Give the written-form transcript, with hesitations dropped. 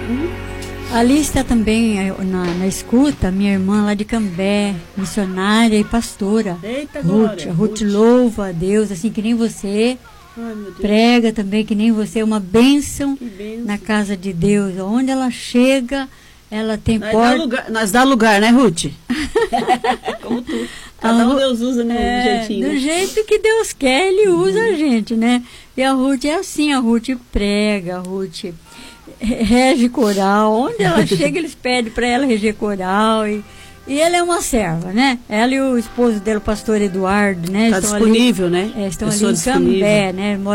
Ali está também na escuta minha irmã lá de Cambé, missionária e pastora. Eita, Ruth. glória. A Ruth louva a Deus, assim que nem você. Ai, meu Deus. Prega também que nem você, uma bênção Que bênção. na casa de Deus. Onde ela chega, ela tem porta. Nós dá lugar, né, Ruth? Como tu. Cada um Deus usa no jeitinho. Do né? jeito que Deus quer, Ele usa a gente, né? E a Ruth é assim, a Ruth prega, a Ruth rege coral. Onde ela chega, eles pedem para ela reger coral. E ela é uma serva, né? Ela e o esposo dela, o pastor Eduardo, né? Está disponível, ali, né? estão Pessoa ali em Cambé, né?